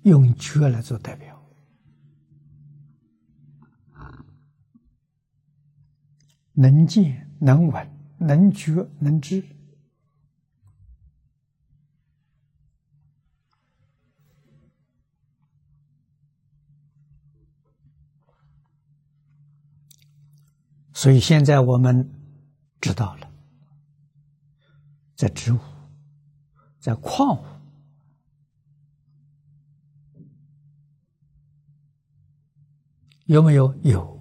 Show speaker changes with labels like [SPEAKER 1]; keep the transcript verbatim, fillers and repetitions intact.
[SPEAKER 1] 用觉来做代表，能见、能闻、能觉、能知。所以现在我们知道了，在植物、在矿物，有没有？有。